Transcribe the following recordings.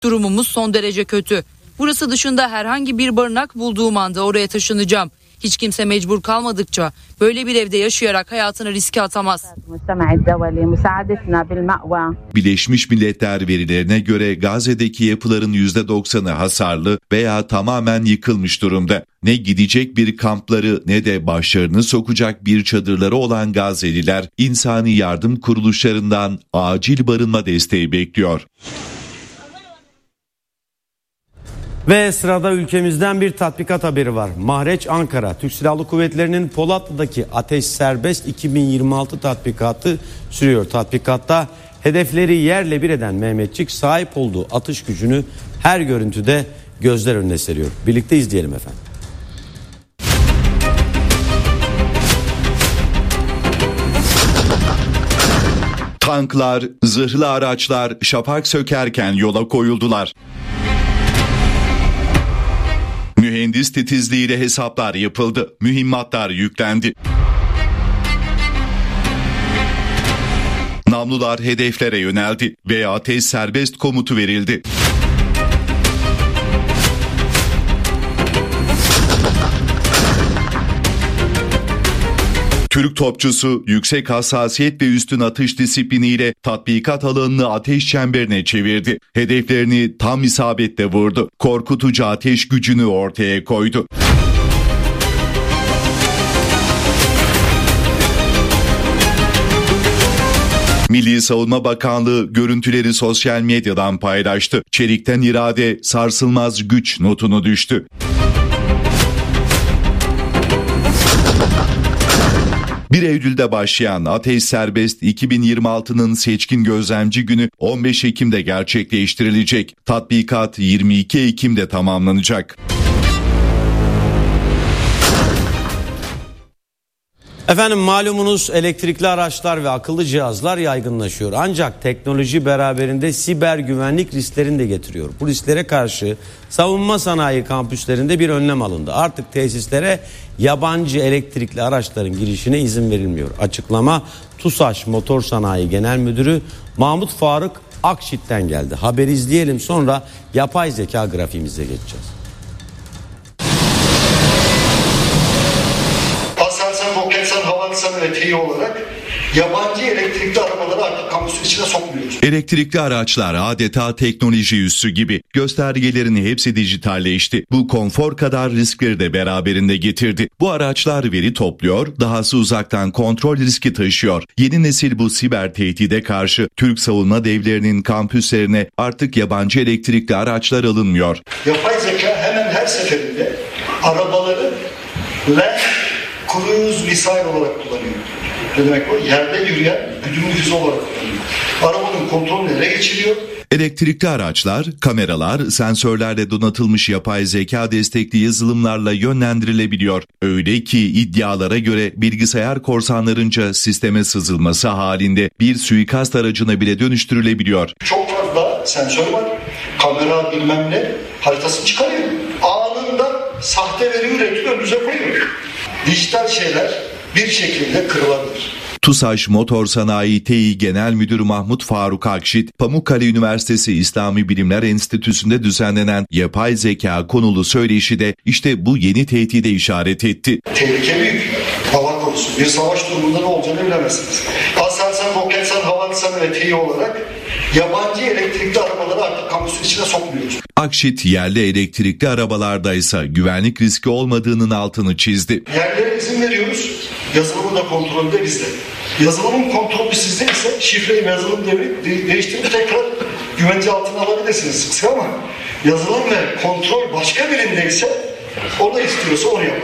Durumumuz son derece kötü. Burası dışında herhangi bir barınak bulduğum anda oraya taşınacağım. Hiç kimse mecbur kalmadıkça böyle bir evde yaşayarak hayatını riske atamaz. Birleşmiş Milletler verilerine göre Gazze'deki yapıların %90'ı hasarlı veya tamamen yıkılmış durumda. Ne gidecek bir kampları ne de başlarını sokacak bir çadırları olan Gazze'liler insani yardım kuruluşlarından acil barınma desteği bekliyor. Ve sırada ülkemizden bir tatbikat haberi var. Mahreç Ankara, Türk Silahlı Kuvvetleri'nin Polatlı'daki Ateş Serbest 2026 tatbikatı sürüyor. Tatbikatta hedefleri yerle bir eden Mehmetçik sahip olduğu atış gücünü her görüntüde gözler önüne seriyor. Birlikte izleyelim efendim. Tanklar, zırhlı araçlar şafak sökerken yola koyuldular. Mühendis titizliğiyle hesaplar yapıldı, mühimmatlar yüklendi. Namlular hedeflere yöneldi ve ateş serbest komutu verildi. Türk topçusu yüksek hassasiyet ve üstün atış disipliniyle tatbikat alanını ateş çemberine çevirdi. Hedeflerini tam isabetle vurdu. Korkutucu ateş gücünü ortaya koydu. Milli Savunma Bakanlığı görüntüleri sosyal medyadan paylaştı. Çelikten irade, sarsılmaz güç notunu düştü. Bir Eylül'de başlayan Ateş Serbest 2026'nın seçkin gözlemci günü 15 Ekim'de gerçekleştirilecek. Tatbikat 22 Ekim'de tamamlanacak. Efendim malumunuz elektrikli araçlar ve akıllı cihazlar yaygınlaşıyor. Ancak teknoloji beraberinde siber güvenlik risklerini de getiriyor. Bu risklere karşı savunma sanayi kampüslerinde bir önlem alındı. Artık tesislere yabancı elektrikli araçların girişine izin verilmiyor. Açıklama TUSAŞ Motor Sanayi Genel Müdürü Mahmut Faruk Akşit'ten geldi. Haberi izleyelim, sonra yapay zeka grafiğimize geçeceğiz. Aselsan, Roketsan, Havelsan ve Tİ olarak yabancı elektrikli arabaları artık kamusun içine sokmuyoruz. Elektrikli araçlar adeta teknoloji üssü gibi. Göstergelerin hepsi dijitalleşti. Bu konfor kadar riskleri de beraberinde getirdi. Bu araçlar veri topluyor, dahası uzaktan kontrol riski taşıyor. Yeni nesil bu siber tehdide karşı Türk savunma devlerinin kampüslerine artık yabancı elektrikli araçlar alınmıyor. Yapay zeka hemen her seferinde arabaları cruise missile olarak kullanıyor. Ne demek bu? Yerde yürüyen güdümlü füze olarak kullanıyor. Arabanın kontrolünü ele geçiriyor. Elektrikli araçlar, kameralar, sensörlerle donatılmış yapay zeka destekli yazılımlarla yönlendirilebiliyor. Öyle ki iddialara göre bilgisayar korsanlarınca sisteme sızılması halinde bir suikast aracına bile dönüştürülebiliyor. Çok fazla sensör var, kamera bilmem ne haritasını çıkarıyor. Anında sahte veri üretiyor, önünüze koyuyor. Dijital şeyler bir şekilde kırılabilir. TUSAŞ Motor Sanayi Tİ Genel Müdürü Mahmut Faruk Akşit, Pamukkale Üniversitesi İslami Bilimler Enstitüsü'nde düzenlenen yapay zeka konulu söyleşide işte bu yeni tehdide işaret etti. Tehlike büyük. Allah korusun. Bir savaş durumunda ne olacağını bilemezsiniz. Aselsan, Roketsan, Havelsan ve Tİ olarak yabancı elektrikli arabaları artık kamusun içine sokmuyoruz. Akşit yerli elektrikli arabalardaysa güvenlik riski olmadığının altını çizdi. Yerlere izin veriyoruz. Yazılımın da kontrolü de bizde. Yazılımın kontrolü sizde ise şifreyi yazılım değiştirip tekrar güvence altına alabilirsiniz sık sık, ama yazılım ve kontrol başka birindeyse o da istiyorsa onu yapar.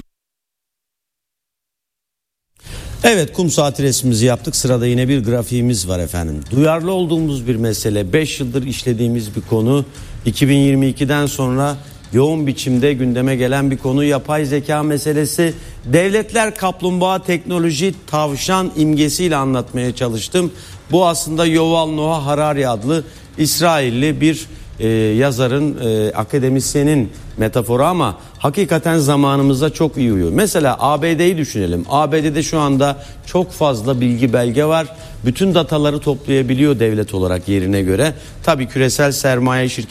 Evet, kum saati resmimizi yaptık. Sırada yine bir grafiğimiz var efendim. Duyarlı olduğumuz bir mesele, 5 yıldır işlediğimiz bir konu. 2022'den sonra yoğun biçimde gündeme gelen bir konu, yapay zeka meselesi. Devletler kaplumbağa, teknoloji tavşan imgesiyle anlatmaya çalıştım. Bu aslında Yuval Noah Harari adlı İsrailli bir yazarın, akademisyenin metaforu, ama hakikaten zamanımıza çok iyi uyuyor. Mesela ABD'yi düşünelim. ABD'de şu anda çok fazla bilgi belge var. Bütün dataları toplayabiliyor devlet olarak yerine göre. Tabii küresel sermaye şirketi